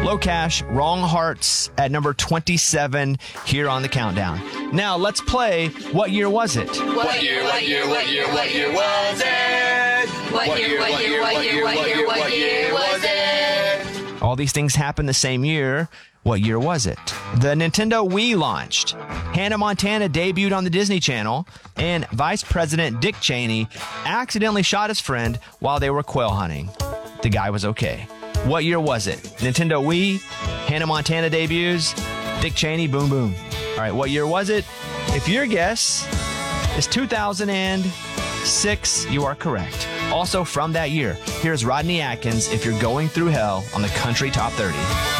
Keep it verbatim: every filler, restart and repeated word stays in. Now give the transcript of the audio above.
Low Cash, Wrong Hearts at number twenty-seven here on the countdown. Now let's play What Year Was It? What year, what year, what year, what year was it? What year, what year, what year, what year, what year was it? All these things happened the same year. What year was it? The Nintendo Wii launched. Hannah Montana debuted on the Disney Channel. And Vice President Dick Cheney accidentally shot his friend while they were quail hunting. The guy was okay. What year was it? Nintendo Wii, Hannah Montana debuts, Dick Cheney, boom, boom. All right, what year was it? If your guess is two thousand six, you are correct. Also from that year, here's Rodney Atkins, If You're Going Through Hell, on the Country Top thirty.